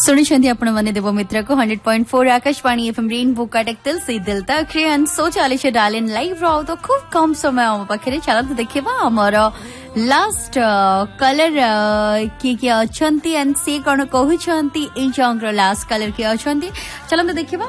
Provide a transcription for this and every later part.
सुनिछन्ति आपण माने देव मित्र को 100.4 आकाशवाणी एफएम रेनबो कटकतल से दिल तक रे सो चले छे डालेन लाइव राव तो खूब कम समय हम पाखरे चलत देखिबा हमर लास्ट कलर की अछंती एंड से कोन कहू छंती ए जंगर लास्ट कलर की अछंती चलत देखिबा।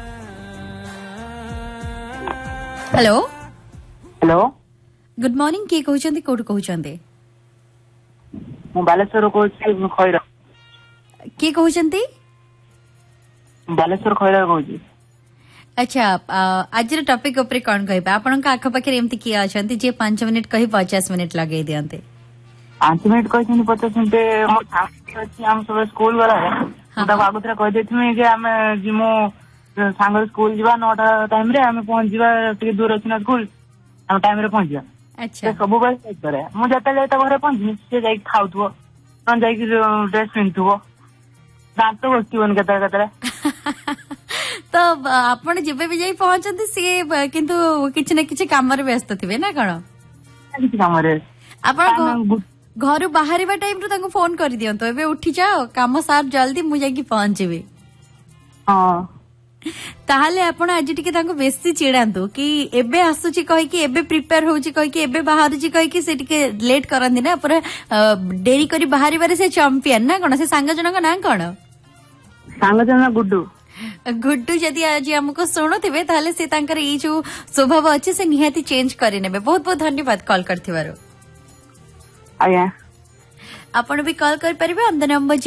हेलो हेलो गुड मॉर्निंग के कहू छंती कोड कहू छंती मु बालेश्वर को खैरा के कहू छंती बालेश्वर खैरा कहू। अच्छा आज टॉपिक ऊपर कौन कहबा आपन का आख पाखे एमती किया अछंती जे 5 मिनिट कहि 50 मिनिट लगे दियंते 5 मिनिट कहि 50 मिनिट मो साथी अछि हम सब स्कूल वाला है त बागुतरा कहि देथमे जे हम जिमो सांगर स्कूल जीवा 9टा टाइम रे हम पहुंच जीवा टिके दूर अछि ना स्कूल हम टाइम रे पहुंच जा। अच्छा सब बार चेक करे मु जता जाता घरे पहुंच से जाई खाउथबो न जाई ड्रेस पिनथबो दांत बस्तीवन केता केता तो आपण जेबे भी जाई पहुंचती सी किंतु किछ न किछ काम रे व्यस्त थिबे ना कोन किछ काम रे आपण घर बाहरवा टाइम रे ताको फोन कर दियंतो एबे उठी जाओ काम सार जल्दी मु जाई पहुंचबे। हां ताहले आपण आज टिके ताको बेसी चिड़ांतु कि एबे आसुची कहि कि एबे प्रिपेयर होउची कहि कि एबे बाहरची कहि कि से टिके लेट करंदी ना पूरा देरी करी बाहरी बारे से चैंपियन ना कोन से सांग जनक ना कोन सांग जन गुड्डू गुड्डू जदि आज हमको शुणुवे ताहले से तांकर ई जो स्वभाव अच्छे से निहाती चेंज करि नेबे। बहुत बहुत धन्यवाद कॉल करथिबारो। आया आपण भी कॉल कर परिबे ऑन द नंबर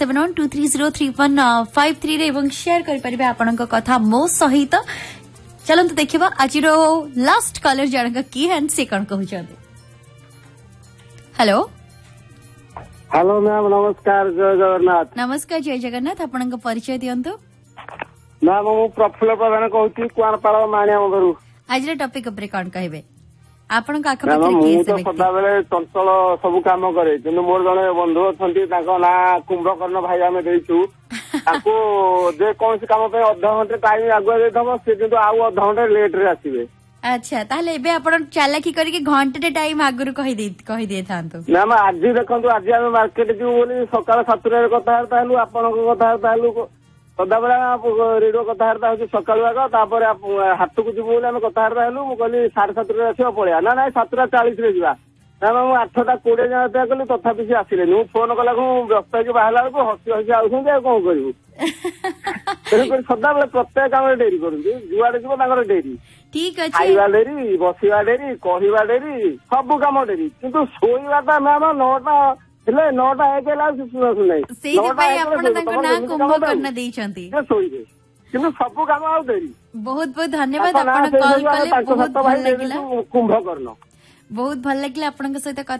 0671230353 रे एवं शेयर कर परिबे आपनक कथा मो सहित। चलंतु देखिबा आजिरो लास्ट कॉलर जनक की हैंड से कोन कहू छथि। हेलो हेलो मैम नमस्कार जय जगन्नाथ। नमस्कार जय जगन्नाथ आपनक परिचय दियंतु। मैम मु प्रफुल्ल प्रधान कहूची कुआरपाड़ माणिया मंदरु। आज टॉपिक ऊपर कोन कहबे आपन का आखपाखे मु तो सदा बेले चंचल सब काम करे किंतु मोर जने बंधु अछंती ताको ना कुंभकर्ण भाई आमे देइछु ताको जे कोन से काम पे आधा घंटे टाइम आगुआ देथबो से किंतु आउ आधा घंटे लेट रे आसीबे। अच्छा ताहले एबे आपण चालाकी करके घंटे टाइम आगुर कहि दे थांतो ना मैं आज देखंतु आज आमे मार्केट जीव बोली सकाळ 7 रे कथा हेलु आपन को कथा हेलु सदा बेला रेडियो कथबार्ता हूँ सकाल आग हाथ को जीव बोले कथबार्ता हेलु मु कहली 7:30 रे आस पड़िया ना ना 7:40 रे जा ना मैं 8:20 जहाँ कली तथापि सी आसिले मु फोन कला व्यस्त होगी बाहर बेलू हसी हसी आउट कौन करू सदा बेले प्रत्येक काम डेरी करूँ जुआडे जीव डेरी ठीक अच्छे खाइबा डेरी बसवा डेरी कहवा डेरी सब कम डेरी किंतु शोवाटा मैम 9टा हेले 9टा 1 हेला सेही पई आपण ताको ना कुंभकर्ण देइछंती शोइबे किंतु सब काम आउ डेरी। बहुत बहुत धन्यवाद आपण कॉल कले बहुत भल लागिला कुंभकर्ण बहुत भल लागिला आपनक सहित